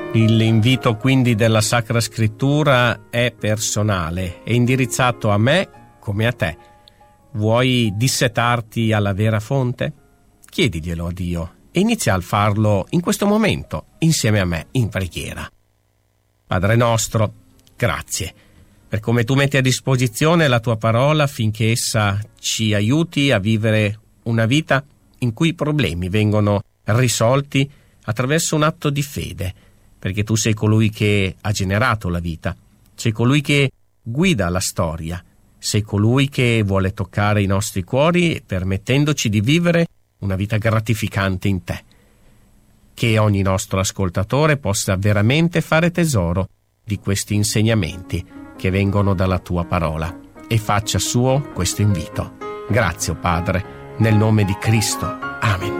L'invito quindi della Sacra Scrittura è personale, è indirizzato a me come a te. Vuoi dissetarti alla vera fonte? Chiediglielo a Dio e inizia a farlo in questo momento, insieme a me, in preghiera. Padre nostro, grazie per come tu metti a disposizione la tua parola affinché essa ci aiuti a vivere una vita in cui i problemi vengono risolti attraverso un atto di fede, perché tu sei colui che ha generato la vita, sei colui che guida la storia, sei colui che vuole toccare i nostri cuori permettendoci di vivere una vita gratificante in te. Che ogni nostro ascoltatore possa veramente fare tesoro di questi insegnamenti che vengono dalla tua parola e faccia suo questo invito. Grazie, Padre, nel nome di Cristo. Amen.